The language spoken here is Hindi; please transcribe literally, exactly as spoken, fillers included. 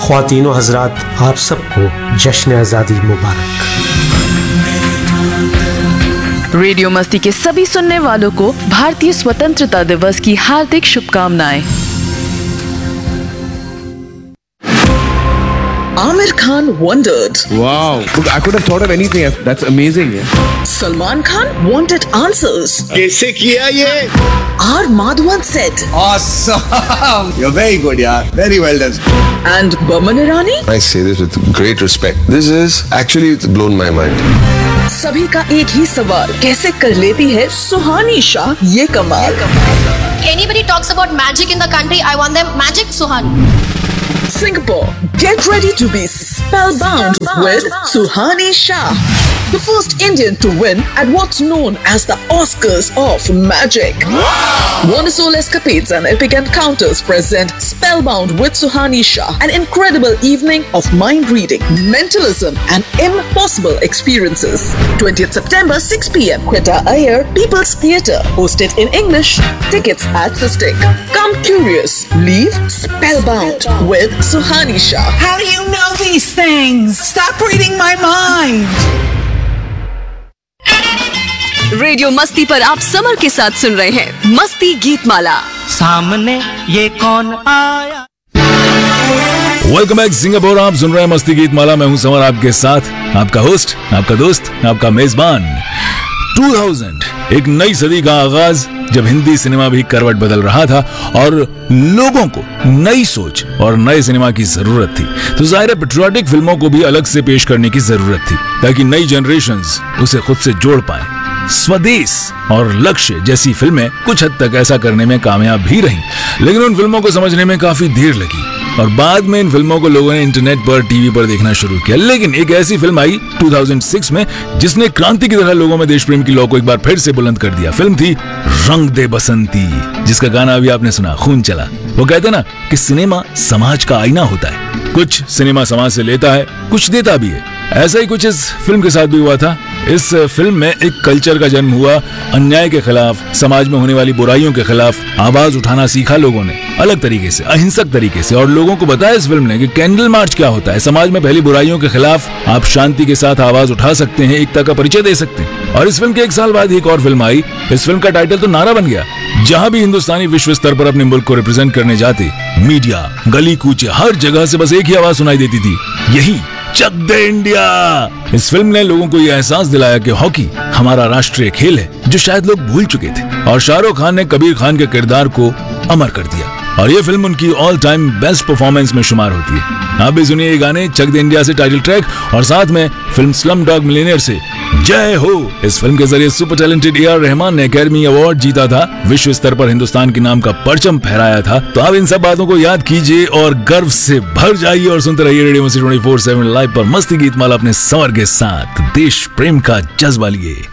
ख्वातीन व हजरात, आप सबको जश्न आज़ादी मुबारक। रेडियो मस्ती के सभी सुनने वालों को भारतीय स्वतंत्रता दिवस की हार्दिक शुभकामनाएं। Amir Khan wondered. Wow, I could have thought of anything. That's amazing. Yeah. Salman Khan wanted answers. कैसे किया ये? R. Madhavan said. Awesome. You're very good, yaar. Very well done. And Boman Irani? I say this with great respect. This is actually blown my mind. सभी का एक ही सवाल, कैसे कर लेती है सुहानी शाह ये कमाल? Anybody talks about magic in the country, I want them magic Suhani. Singapore, get ready to be spellbound with Suhani Shah, the first Indian to win at what's known as the Oscars of Magic. Wonderful escapades and epic encounters present Spellbound with Suhani Shah, an incredible evening of mind reading, mentalism, and impossible experiences. twentieth September, six p m Quetta Iyer, People's Theatre, hosted in English. Tickets at Sistik. Come curious, leave spellbound with Suhani Shah. How do you know these things? Stop reading my mind. Radio मस्ती पर आप समर के साथ सुन रहे हैं मस्ती गीत माला। सामने ये कौन आया? वेलकम बैक सिंगापुर, आप सुन रहे हैं मस्ती गीत माला। मैं हूं समर आपके साथ, आपका होस्ट, आपका दोस्त, आपका मेजबान। दो हज़ार एक नई सदी का आगाज, जब हिंदी सिनेमा भी करवट बदल रहा था और लोगों को नई सोच और नए सिनेमा की जरूरत थी, तो जाहिर है पेट्रियोटिक फिल्मों को भी अलग से पेश करने की जरूरत थी ताकि नई जनरेशंस उसे खुद से जोड़ पाए। स्वदेश और लक्ष्य जैसी फिल्में कुछ हद तक ऐसा करने में कामयाब भी रहीं, लेकिन उन फिल्मों को समझने में काफी देर लगी और बाद में इन फिल्मों को लोगों ने इंटरनेट पर, टीवी पर देखना शुरू किया। लेकिन एक ऐसी फिल्म आई दो हज़ार छह में जिसने क्रांति की तरह लोगों में देश प्रेम की लौ को एक बार फिर से बुलंद कर दिया। फिल्म थी रंग दे बसंती, जिसका गाना अभी आपने सुना, खून चला। वो कहते ना कि सिनेमा समाज का आईना होता है, कुछ सिनेमा समाज से लेता है, कुछ देता भी है। ऐसा ही कुछ इस फिल्म के साथ भी हुआ था। इस फिल्म में एक कल्चर का जन्म हुआ, अन्याय के खिलाफ, समाज में होने वाली बुराइयों के खिलाफ आवाज उठाना सीखा लोगों ने अलग तरीके से, अहिंसक तरीके से। और लोगों को बताया इस फिल्म ने कि कैंडल मार्च क्या होता है, समाज में फैली बुराइयों के खिलाफ आप शांति के साथ आवाज उठा सकते हैं, एकता का परिचय दे सकते हैं। और इस फिल्म के एक साल बाद एक और फिल्म आई। इस फिल्म का टाइटल तो नारा बन गया। जहां भी हिंदुस्तानी विश्व स्तर पर अपने मुल्क को रिप्रेजेंट करने जाते, मीडिया, गली कूचे, हर जगह से बस एक ही आवाज सुनाई देती थी, यही चक दे इंडिया। इस फिल्म ने लोगों को यह एहसास दिलाया कि हॉकी हमारा राष्ट्रीय खेल है, जो शायद लोग भूल चुके थे। और शाहरुख खान ने कबीर खान के किरदार को अमर कर दिया और ये फिल्म उनकी ऑल टाइम बेस्ट परफॉर्मेंस में शुमार होती है। आप भी सुनिए ये गाने, चक दे इंडिया से टाइटल ट्रैक और साथ में फिल्म स्लम डॉग मिलियनेयर से जय हो। इस फिल्म के जरिए super talented A R Rahman ने एकेडमी अवार्ड जीता था, विश्व स्तर पर हिंदुस्तान के नाम का परचम फहराया था। तो आप इन सब बातों को याद कीजिए और गर्व से भर जाइए और सुनते रहिए रेडियो मस्ती चौबीस सात लाइव पर मस्ती गीत माला अपने समर के साथ। देश प्रेम का जज्बा लिए।